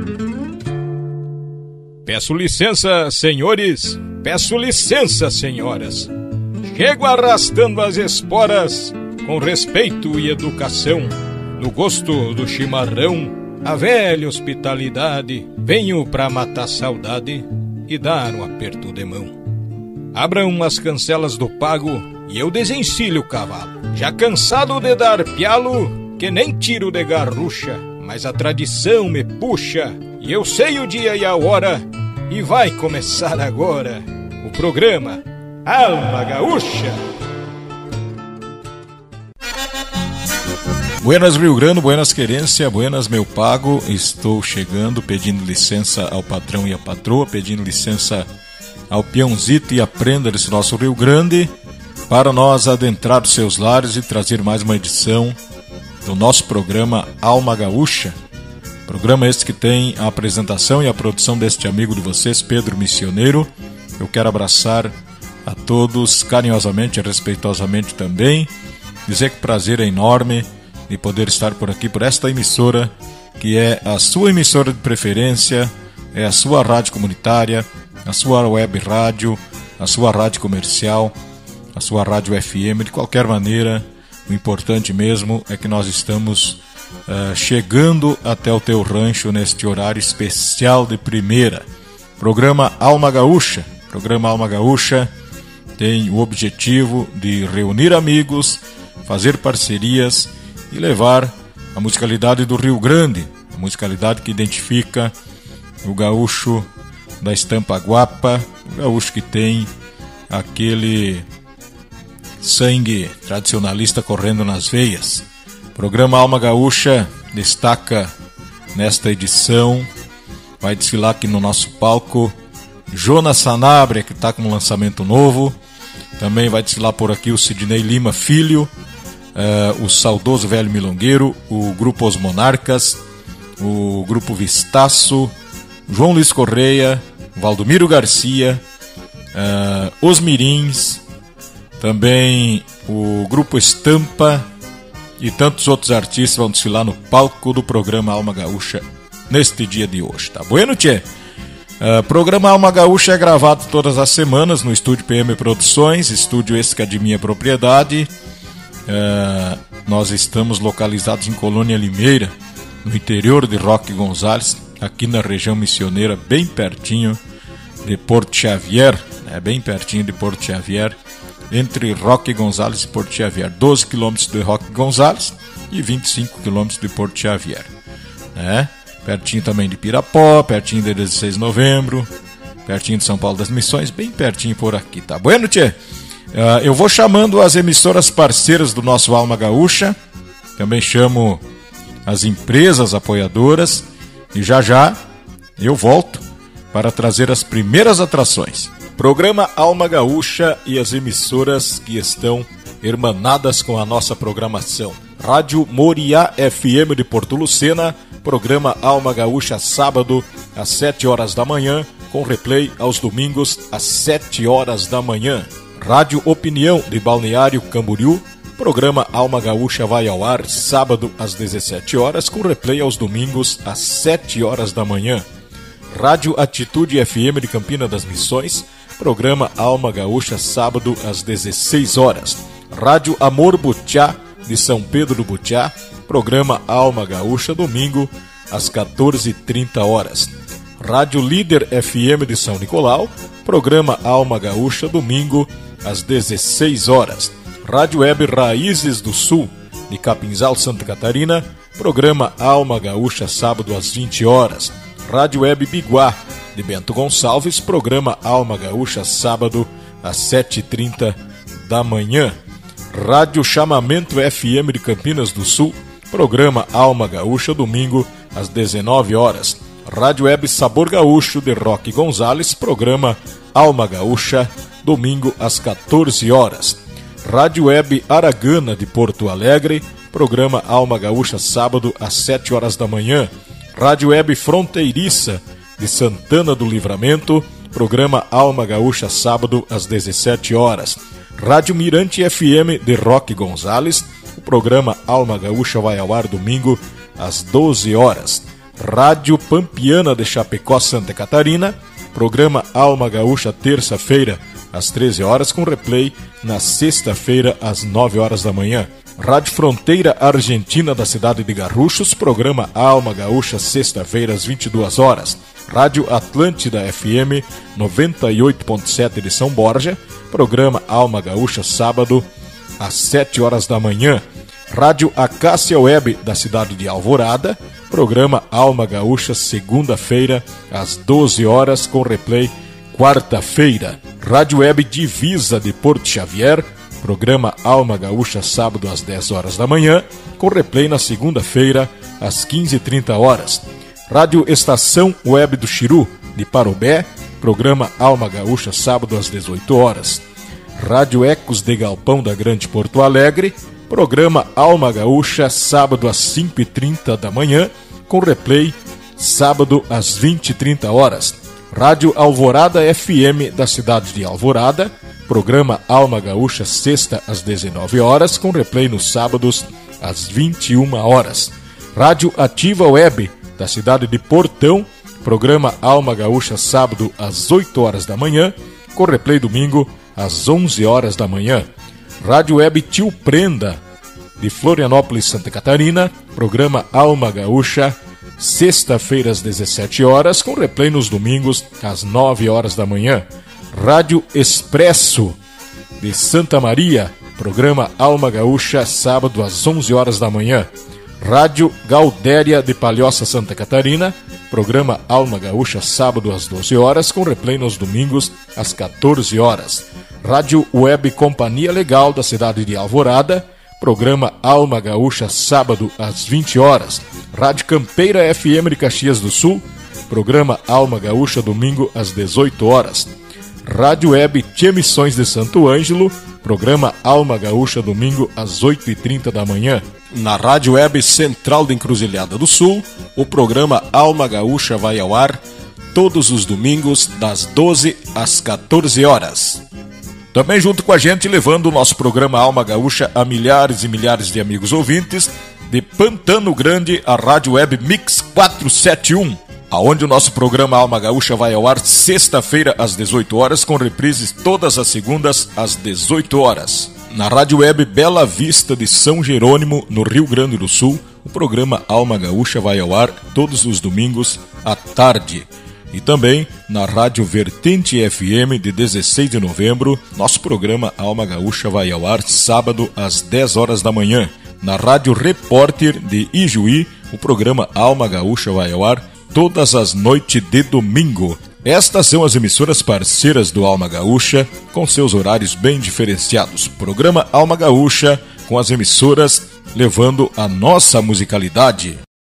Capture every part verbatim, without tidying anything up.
Peço licença, senhores, peço licença, senhoras. Chego arrastando as esporas, com respeito e educação, no gosto do chimarrão, a velha hospitalidade. Venho pra matar saudade e dar um aperto de mão. Abram as cancelas do pago e eu desencilho o cavalo. Já cansado de dar pialo, que nem tiro de garrucha, mas a tradição me puxa e eu sei o dia e a hora. E vai começar agora o programa Alma Gaúcha. Buenas Rio Grande, buenas querência, buenas meu pago. Estou chegando pedindo licença ao patrão e à patroa, pedindo licença ao peãozito e à prenda desse nosso Rio Grande, para nós adentrar os seus lares e trazer mais uma edição do nosso programa Alma Gaúcha. Programa este que tem a apresentação e a produção deste amigo de vocês, Pedro Missioneiro. Eu quero abraçar a todos carinhosamente e respeitosamente também. Dizer que o prazer é enorme de poder estar por aqui, por esta emissora, que é a sua emissora de preferência, é a sua rádio comunitária, a sua web rádio, a sua rádio comercial, a sua rádio F M. De qualquer maneira, o importante mesmo é que nós estamos Uh, chegando até o teu rancho neste horário especial de primeira. Programa Alma Gaúcha. Programa Alma Gaúcha tem o objetivo de reunir amigos, fazer parcerias e levar a musicalidade do Rio Grande, a musicalidade que identifica o gaúcho da estampa guapa, o gaúcho que tem aquele sangue tradicionalista correndo nas veias. Programa Alma Gaúcha destaca nesta edição, vai desfilar aqui no nosso palco Jonas Sanabria, que está com um lançamento novo. Também vai desfilar por aqui o Sidney Lima Filho, uh, o saudoso Velho Milongueiro, o Grupo Os Monarcas, o Grupo Vistaço, João Luiz Correia, Valdomiro Garcia, uh, Os Mirins, também o Grupo Estampa, e tantos outros artistas vão desfilar no palco do programa Alma Gaúcha neste dia de hoje. Tá bueno, tchê? Uh, programa Alma Gaúcha é gravado todas as semanas no estúdio P M Produções, estúdio esse que é de minha propriedade. Uh, nós estamos localizados em Colônia Limeira, no interior de Roque Gonzales, aqui na região missioneira, bem pertinho de Porto Xavier, né? Bem pertinho de Porto Xavier, entre Roque Gonzales e Porto Xavier, doze quilômetros de Roque Gonzales e vinte e cinco quilômetros de Porto Xavier, né? Pertinho também de Pirapó, pertinho de dezesseis de novembro, pertinho de São Paulo das Missões, bem pertinho por aqui, tá bueno, tchê? Uh, eu vou chamando as emissoras parceiras do nosso Alma Gaúcha, também chamo as empresas apoiadoras e já já eu volto para trazer as primeiras atrações. Programa Alma Gaúcha e as emissoras que estão hermanadas com a nossa programação. Rádio Moriá F M de Porto Lucena, programa Alma Gaúcha sábado às sete horas da manhã, com replay aos domingos às sete horas da manhã. Rádio Opinião de Balneário Camboriú, programa Alma Gaúcha vai ao ar sábado às dezessete horas, com replay aos domingos às sete horas da manhã. Rádio Atitude F M de Campina das Missões, programa Alma Gaúcha sábado às dezesseis horas. Rádio Amor Butiá de São Pedro do Butiá, programa Alma Gaúcha domingo às quatorze e trinta horas. Rádio Líder F M de São Nicolau, programa Alma Gaúcha domingo às dezesseis horas. Rádio Web Raízes do Sul de Capinzal, Santa Catarina, programa Alma Gaúcha sábado às vinte horas. Rádio Web Biguá de Bento Gonçalves, programa Alma Gaúcha sábado às sete e trinta da manhã. Rádio Chamamento F M de Campinas do Sul, programa Alma Gaúcha domingo às dezenove horas. Rádio Web Sabor Gaúcho de Roque Gonzales, programa Alma Gaúcha domingo às quatorze horas. Rádio Web Aragana de Porto Alegre, programa Alma Gaúcha sábado às sete horas da manhã. Rádio Web Fronteiriça de Santana do Livramento, programa Alma Gaúcha sábado às dezessete horas. Rádio Mirante F M de Roque Gonzales, o programa Alma Gaúcha vai ao ar domingo às doze horas. Rádio Pampiana de Chapecó, Santa Catarina, programa Alma Gaúcha, terça-feira, às treze horas, com replay na sexta-feira, às nove horas da manhã. Rádio Fronteira Argentina da cidade de Garruchos, programa Alma Gaúcha, sexta-feira, às vinte e duas horas. Rádio Atlântida F M noventa e oito ponto sete de São Borja, programa Alma Gaúcha, sábado, às sete horas da manhã. Rádio Acácia Web da cidade de Alvorada, programa Alma Gaúcha, segunda-feira, às doze horas, com replay quarta-feira. Rádio Web Divisa de Porto Xavier, programa Alma Gaúcha, sábado às dez horas da manhã, com replay na segunda-feira, às quinze e trinta horas. Rádio Estação Web do Xiru, de Parobé, programa Alma Gaúcha, sábado às dezoito horas. Rádio Ecos de Galpão da Grande Porto Alegre, programa Alma Gaúcha, sábado às cinco e trinta da manhã, com replay sábado às vinte e trinta horas. Rádio Alvorada F M da cidade de Alvorada, programa Alma Gaúcha, sexta às dezenove horas, com replay nos sábados às vinte e uma horas. Rádio Ativa Web da cidade de Portão, programa Alma Gaúcha, sábado às oito horas da manhã, com replay domingo às onze horas da manhã. Rádio Web Tio Prenda de Florianópolis, Santa Catarina, programa Alma Gaúcha, sexta-feira às dezessete horas, com replay nos domingos às nove horas da manhã. Rádio Expresso de Santa Maria, programa Alma Gaúcha, sábado às onze horas da manhã. Rádio Gaudéria de Palhoça, Santa Catarina, programa Alma Gaúcha, sábado às doze horas, com replay nos domingos às quatorze horas. Rádio Web Companhia Legal da cidade de Alvorada, programa Alma Gaúcha, sábado às vinte horas. Rádio Campeira F M de Caxias do Sul, programa Alma Gaúcha, domingo às dezoito horas. Rádio Web Tchê Missões de Santo Ângelo, programa Alma Gaúcha, domingo às oito e trinta da manhã. Na Rádio Web Central de Encruzilhada do Sul, o programa Alma Gaúcha vai ao ar todos os domingos, das doze às quatorze horas. Também junto com a gente, levando o nosso programa Alma Gaúcha a milhares e milhares de amigos ouvintes, de Pantano Grande, a Rádio Web Mix quatrocentos e setenta e um, aonde o nosso programa Alma Gaúcha vai ao ar sexta-feira às dezoito horas, com reprises todas as segundas às dezoito horas. Na Rádio Web Bela Vista de São Jerônimo, no Rio Grande do Sul, o programa Alma Gaúcha vai ao ar todos os domingos à tarde. E também na Rádio Vertente F M de dezesseis de novembro, nosso programa Alma Gaúcha vai ao ar sábado às dez horas da manhã. Na Rádio Repórter de Ijuí, o programa Alma Gaúcha vai ao ar todas as noites de domingo. Estas são as emissoras parceiras do Alma Gaúcha, com seus horários bem diferenciados. Programa Alma Gaúcha, com as emissoras levando a nossa musicalidade.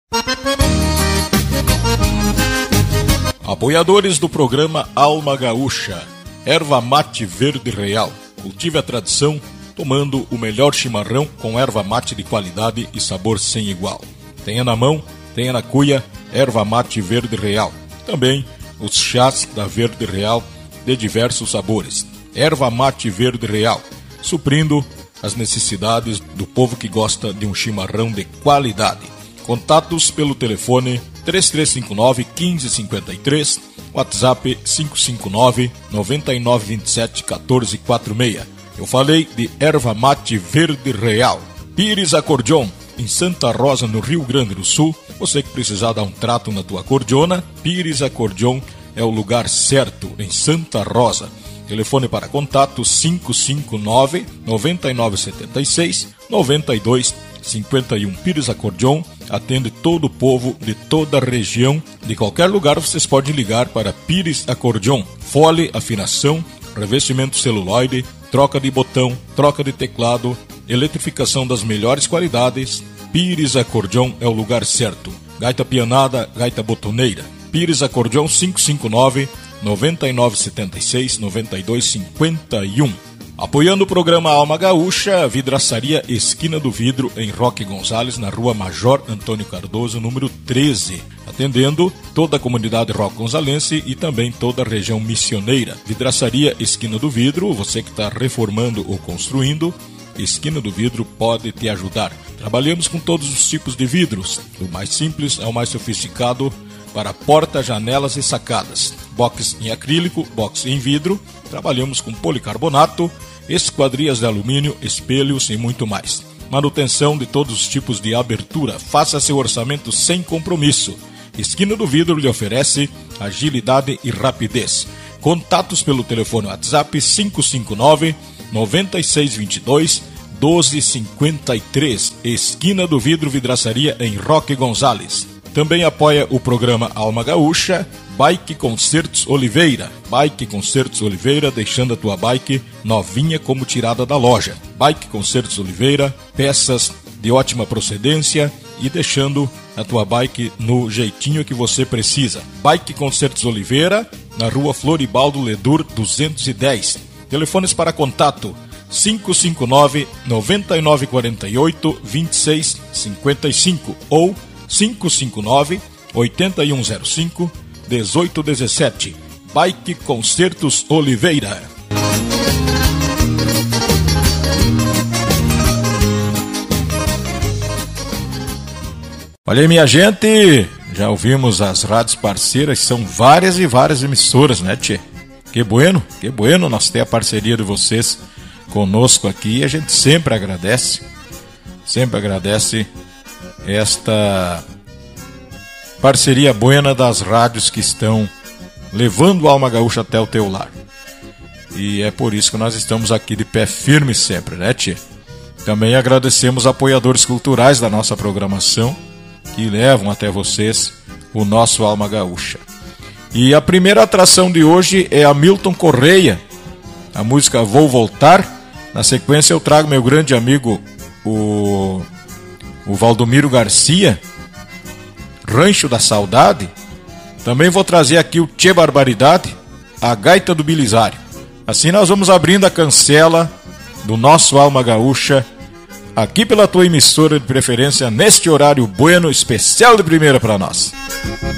Apoiadores do programa Alma Gaúcha: Erva Mate Verde Real. Cultive a tradição, tomando o melhor chimarrão com erva mate de qualidade e sabor sem igual. Tenha na mão, tenha na cuia, Erva Mate Verde Real. Também os chás da Verde Real de diversos sabores. Erva Mate Verde Real, suprindo as necessidades do povo que gosta de um chimarrão de qualidade. Contatos pelo telefone três três cinco nove, um cinco cinco três, WhatsApp cinco cinco nove, nove nove dois sete, um quatro quatro seis. Eu falei de Erva Mate Verde Real. Pires Acordeon, em Santa Rosa, no Rio Grande do Sul. Você que precisar dar um trato na tua acordeona, Pires Acordeon é o lugar certo, em Santa Rosa. Telefone para contato cinco cinco nove, nove nove sete seis, nove dois cinco um. Pires Acordeon atende todo o povo de toda a região. De qualquer lugar vocês podem ligar para Pires Acordeon. Fole, afinação, revestimento celuloide, troca de botão, troca de teclado, eletrificação das melhores qualidades. Pires Acordeon é o lugar certo. Gaita pianada, gaita botoneira. Pires Acordeon cinco cinco nove, nove nove sete seis, nove dois cinco um. Apoiando o programa Alma Gaúcha, Vidraçaria Esquina do Vidro, em Roque Gonzalez, na rua Major Antônio Cardoso, número treze. Atendendo toda a comunidade roque gonzalense e também toda a região missioneira. Vidraçaria Esquina do Vidro, você que está reformando ou construindo, Esquina do Vidro pode te ajudar. Trabalhamos com todos os tipos de vidros, do mais simples ao mais sofisticado, para portas, janelas e sacadas. Box em acrílico, box em vidro. Trabalhamos com policarbonato, esquadrias de alumínio, espelhos e muito mais. Manutenção de todos os tipos de abertura. Faça seu orçamento sem compromisso. Esquina do Vidro lhe oferece agilidade e rapidez. Contatos pelo telefone WhatsApp cinco cinco nove, nove seis dois dois, um dois cinco três. Esquina do Vidro, Vidraçaria em Roque Gonzales. Também apoia o programa Alma Gaúcha, Bike Concertos Oliveira. Bike Concertos Oliveira, deixando a tua bike novinha como tirada da loja. Bike Concertos Oliveira, peças de ótima procedência e deixando a tua bike no jeitinho que você precisa. Bike Concertos Oliveira, na rua Floribaldo Ledur duzentos e dez. Telefones para contato cinco cinco nove, nove nove quatro oito, dois seis cinco cinco ou cinco cinco nove, oito um zero cinco, um oito um sete. Bike Concertos Oliveira. Olha aí, minha gente, já ouvimos as rádios parceiras, são várias e várias emissoras, né, tchê? Que bueno, que bueno nós ter a parceria de vocês conosco aqui e a gente sempre agradece, sempre agradece esta parceria buena das rádios que estão levando a Alma Gaúcha até o teu lar. E é por isso que nós estamos aqui de pé firme sempre, né, tchê? Também agradecemos apoiadores culturais da nossa programação que levam até vocês o nosso Alma Gaúcha. E a primeira atração de hoje é a Milton Correia, a música Vou Voltar. Na sequência eu trago meu grande amigo o, o Valdomiro Garcia, Rancho da Saudade. Também vou trazer aqui o Tchê Barbaridade, a Gaita do Bilisário. Assim nós vamos abrindo a cancela do nosso Alma Gaúcha aqui pela tua emissora de preferência neste horário bueno especial de primeira para nós.